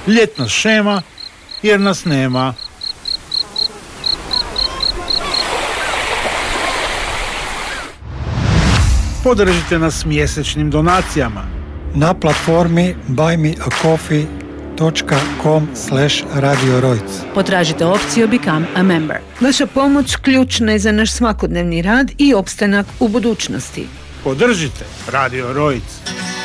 Ljetna šema jer nas nema. Podržite nas mjesečnim donacijama na platformi buymeacoffee.com/Radio Rojc. Potražite opciju Become a Member. Vaša pomoć ključna je za naš svakodnevni rad i opstanak u budućnosti. Podržite Radio Rojc.